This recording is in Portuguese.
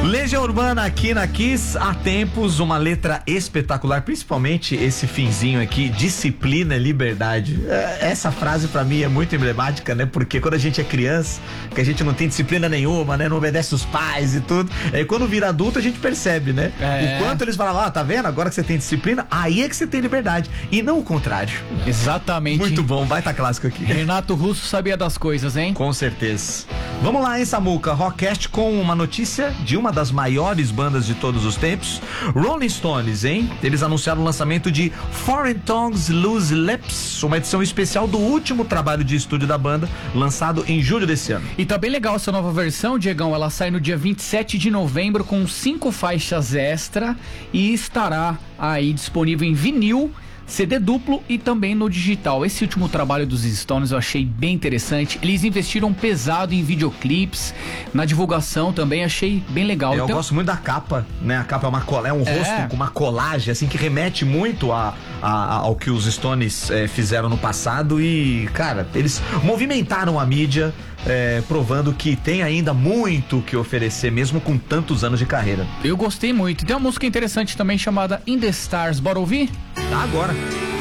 Legião Urbana aqui na Kiss, há tempos, uma letra espetacular, principalmente esse finzinho aqui, disciplina e liberdade. Essa frase pra mim é muito emblemática, né? Porque quando a gente é criança, que a gente não tem disciplina nenhuma, né? Não obedece os pais e tudo. Aí quando vira adulto a gente percebe, né? O quanto eles falam, tá vendo? Agora que você tem disciplina, aí é que você tem liberdade. E não o contrário. Exatamente. Muito bom, vai tá clássico aqui. Renato Russo sabia das coisas, hein? Com certeza. Vamos lá, hein, Samuca? Rockcast com uma notícia de uma das maiores bandas de todos os tempos, Rolling Stones, hein? Eles anunciaram o lançamento de Foreign Tongues Loose Lips, uma edição especial do último trabalho de estúdio da banda, lançado em julho desse ano. E tá bem legal essa nova versão, Diegão. Ela sai no dia 27 de novembro com 5 faixas extra e estará aí disponível em vinil, CD duplo e também no digital. Esse último trabalho dos Stones eu achei bem interessante. Eles investiram pesado em videoclipes, na divulgação também, achei bem legal. Eu gosto muito da capa, né? A capa é um rosto com uma colagem, assim, que remete muito ao que os Stones fizeram no passado e, cara, eles movimentaram a mídia, provando que tem ainda muito que oferecer, mesmo com tantos anos de carreira. Eu gostei muito. Tem uma música interessante também chamada In The Stars, bora ouvir? Tá agora.